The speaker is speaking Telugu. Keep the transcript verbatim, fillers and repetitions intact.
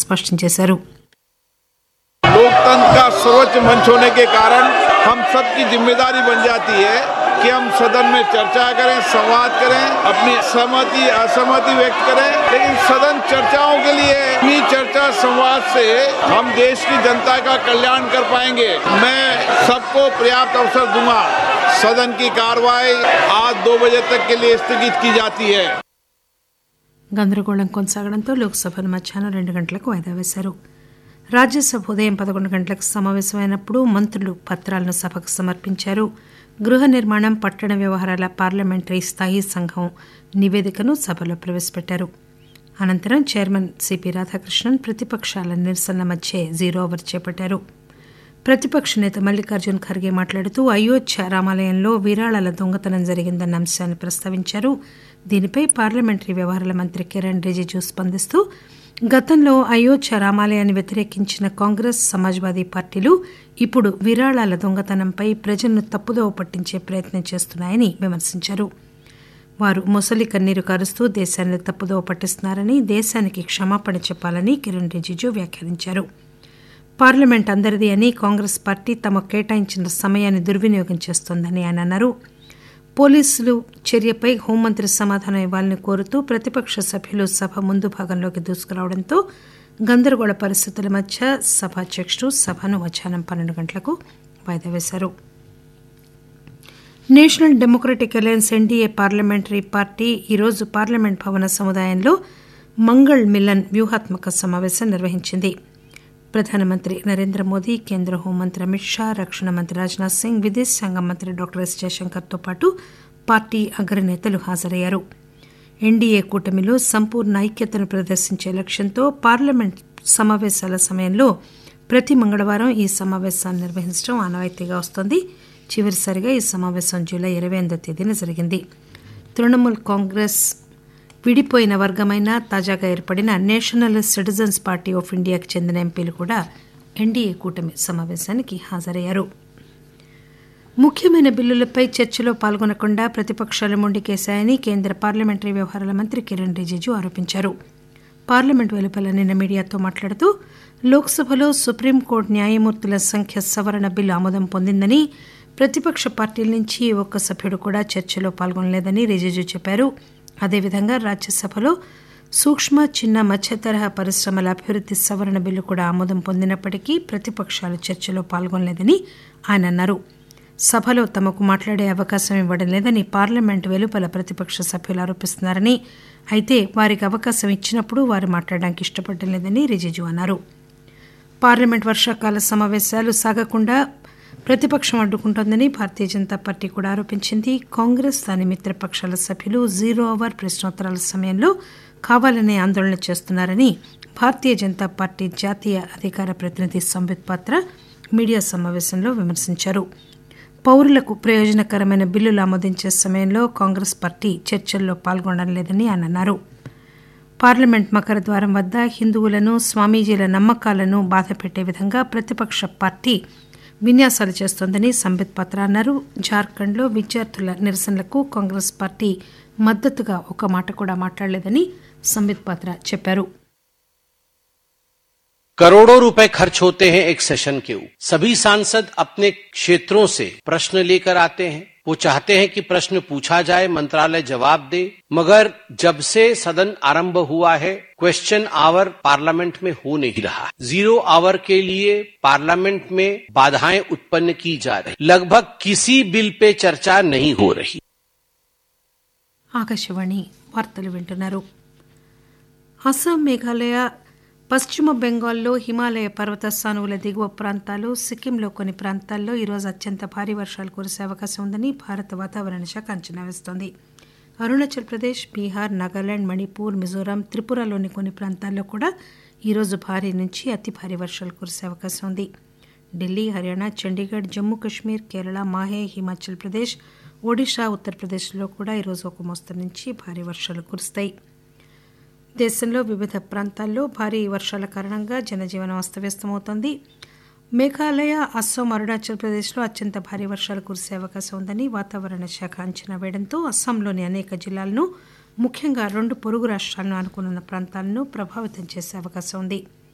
స్పష్టం చేశారు. लोकतंत्र का सर्वोच्च मंच होने के कारण हम सबकी जिम्मेदारी बन जाती है कि हम सदन में चर्चा करें, संवाद करें, अपनी सहमति असहमति व्यक्त करें, लेकिन सदन चर्चाओं के लिए ही चर्चा संवाद से हम देश की जनता का कल्याण कर पाएंगे. मैं सबको पर्याप्त अवसर दूंगा. सदन की कार्रवाई आज दो बजे तक के लिए स्थगित की जाती है. గందరగోళం కొనసాగడంతో లోక్సభను మధ్యాహ్నం రెండు గంటలకు వాయిదా వేశారు. రాజ్యసభ ఉదయం పదకొండు గంటలకు సమావేశమైనప్పుడు మంత్రులు పత్రాలను సభకు సమర్పించారు. గృహ నిర్మాణం, పట్టణ వ్యవహారాల పార్లమెంటరీ స్థాయీ సంఘం నివేదికను సభలో ప్రవేశపెట్టారు. అనంతరం చైర్మన్ సిపి రాధాకృష్ణన్ ప్రతిపక్షాల నిరసనల మధ్య జీరో ఓవర్ చేపట్టారు. ప్రతిపక్ష నేత మల్లికార్జున్ ఖర్గే మాట్లాడుతూ అయోధ్య రామాలయంలో విరాళాల దొంగతనం జరిగిందన్న అంశాన్ని ప్రస్తావించారు. దీనిపై పార్లమెంటరీ వ్యవహారాల మంత్రి కిరణ్ రిజిజు స్పందిస్తూ గతంలో అయోధ్య రామాలయాన్ని వ్యతిరేకించిన కాంగ్రెస్, సమాజ్వాదీ పార్టీలు ఇప్పుడు విరాళాల దొంగతనంపై ప్రజలను తప్పుదోవ పట్టించే ప్రయత్నం చేస్తున్నాయని విమర్శించారు. వారు మొసలి కన్నీరు కారుస్తూ దేశాన్ని తప్పుదోవ పట్టిస్తున్నారని, దేశానికి క్షమాపణ చెప్పాలని కిరణ్ రిజిజు వ్యాఖ్యానించారు. పార్లమెంట్ అందరిది అని, కాంగ్రెస్ పార్టీ తమకు కేటాయించిన సమయాన్ని దుర్వినియోగం చేస్తోందని ఆయన అన్నారు. పోలీసులు చర్యపై హోంమంత్రి సమాధానం ఇవ్వాలని కోరుతూ ప్రతిపక్ష సభ్యులు సభ ముందు భాగంలోకి దూసుకురావడంతో గందరగోళ పరిస్థితుల మధ్య సభాధ్యక్షుడు సభను మధ్యాహ్నం పన్నెండు గంటలకు వాయిదా వేశారు. National democratic alliance NDA parliamentary party ఈరోజు పార్లమెంట్ భవన సముదాయంలో మంగళ్ మిలన్ వ్యూహాత్మక సమావేశం నిర్వహించింది. ప్రధానమంత్రి నరేంద్ర మోదీ, కేంద్ర హోంమంత్రి అమిత్ షా, రక్షణ మంత్రి రాజ్నాథ్ సింగ్, విదేశాంగ మంత్రి డాక్టర్ ఎస్ జయశంకర్తో పాటు పార్టీ అగ్రనేతలు హాజరయ్యారు. ఎన్డీఏ కూటమిలో సంపూర్ణ ఐక్యతను ప్రదర్శించే లక్ష్యంతో పార్లమెంట్ సమావేశాల సమయంలో ప్రతి మంగళవారం ఈ సమావేశాన్ని నిర్వహించడం ఆనవాయితీగా వస్తోంది. చివరిసారిగా ఈ సమావేశం జూలై ఇరవై ఎనిమిదో తేదీన జరిగింది. తృణమూల్ కాంగ్రెస్ విడిపోయిన వర్గమైన తాజాగా ఏర్పడిన నేషనల్ సిటిజన్స్ పార్టీ ఆఫ్ ఇండియాకు చెందిన ఎంపీలు కూడా ఎన్డీఏ కూటమి సమావేశానికి హాజరయ్యారు. ముఖ్యమైన బిల్లులపై చర్చలో పాల్గొనకుండా ప్రతిపక్షాలు మొండికేశాయని కేంద్ర పార్లమెంటరీ వ్యవహారాల మంత్రి కిరణ్ రిజిజు ఆరోపించారు. పార్లమెంట్ వెలుపల నిన్న మీడియాతో మాట్లాడుతూ లోక్సభలో సుప్రీంకోర్టు న్యాయమూర్తుల సంఖ్య సవరణ బిల్లు ఆమోదం పొందిందని, ప్రతిపక్ష పార్టీల నుంచి ఒక్క సభ్యుడు కూడా చర్చలో పాల్గొనలేదని రిజిజు చెప్పారు. అదేవిధంగా రాజ్యసభలో సూక్ష్మ, చిన్న, మధ్య తరహా పరిశ్రమల అభివృద్ది సవరణ బిల్లు కూడా ఆమోదం పొందినప్పటికీ ప్రతిపక్షాలు చర్చలో పాల్గొనలేదని ఆయన అన్నారు. సభలో తమకు మాట్లాడే అవకాశం ఇవ్వడం లేదని పార్లమెంటు వెలుపల ప్రతిపక్ష సభ్యులు ఆరోపిస్తున్నారని, అయితే వారికి అవకాశం ఇచ్చినప్పుడు వారు మాట్లాడడానికి ఇష్టపడడం లేదని రిజిజు అన్నారు. పార్లమెంట్ వర్షాకాల సమావేశాలు సాగకుండా ప్రతిపక్షం అడ్డుకుంటోందని భారతీయ జనతా పార్టీ కూడా ఆరోపించింది. కాంగ్రెస్, దాని మిత్రపక్షాల సభ్యులు జీరో అవర్ ప్రశ్నోత్తరాల సమయంలో కావాలనే ఆందోళన చేస్తున్నారని భారతీయ జనతా పార్టీ జాతీయ అధికార ప్రతినిధి సంబిత్ పాత్ర మీడియా సమావేశంలో విమర్శించారు. పౌరులకు ప్రయోజనకరమైన బిల్లులు ఆమోదించే సమయంలో కాంగ్రెస్ పార్టీ చర్చల్లో పాల్గొనడం లేదని ఆయన అన్నారు. పార్లమెంట్ మకర ద్వారం వద్ద హిందువులను, స్వామీజీల నమ్మకాలను బాధపెట్టే విధంగా ప్రతిపక్ష పార్టీ విన్యాసాలు చేస్తోందని సంబిత్ పాత్ర అన్నారు. జార్ఖండ్లో విద్యార్థుల నిరసనలకు కాంగ్రెస్ పార్టీ మద్దతుగా ఒక మాట కూడా మాట్లాడలేదని సంబిత్ పాత్ర చెప్పారు. करोड़ों रुपए खर्च होते हैं एक सेशन के ऊपर. सभी सांसद अपने क्षेत्रों से प्रश्न लेकर आते हैं. वो चाहते हैं कि प्रश्न पूछा जाए, मंत्रालय जवाब दे, मगर जब से सदन आरंभ हुआ है क्वेश्चन आवर पार्लियामेंट में हो नहीं रहा. जीरो आवर के लिए पार्लियामेंट में बाधाएं उत्पन्न की जा रही. लगभग किसी बिल पे चर्चा नहीं हो रही. ఆకాశవాణి వార్తలు వింటున్నారు. అస్సాం, మేఘాలయ, పశ్చిమ బెంగాల్లో హిమాలయ పర్వత సానువుల దిగువ ప్రాంతాలు, సిక్కింలో కొన్ని ప్రాంతాల్లో ఈరోజు అత్యంత భారీ వర్షాలు కురిసే అవకాశం ఉందని భారత వాతావరణ శాఖ అంచనా వేస్తోంది. అరుణాచల్ ప్రదేశ్, బీహార్, నాగాలాండ్, మణిపూర్, మిజోరాం, త్రిపురలోని కొన్ని ప్రాంతాల్లో కూడా ఈరోజు భారీ నుంచి అతి భారీ వర్షాలు కురిసే అవకాశం ఉంది. ఢిల్లీ, హర్యానా, చండీగఢ్, జమ్మూ కశ్మీర్, కేరళ, మాహే, హిమాచల్ ప్రదేశ్, ఒడిషా, ఉత్తరప్రదేశ్లో కూడా ఈరోజు ఒక మోస్తరు నుంచి భారీ వర్షాలు కురుస్తాయి. దేశంలో వివిధ ప్రాంతాల్లో భారీ వర్షాల కారణంగా జనజీవనం అస్తవ్యస్తమవుతోంది. మేఘాలయ, అస్సాం, అరుణాచల్ ప్రదేశ్లో అత్యంత భారీ వర్షాలు కురిసే అవకాశం ఉందని వాతావరణ శాఖ అంచనా వేయడంతో అస్సాంలోని అనేక జిల్లాలను, ముఖ్యంగా రెండు పొరుగు రాష్ట్రాలను ఆనుకున్న ప్రాంతాలను ప్రభావితం చేసే అవకాశం ఉంది.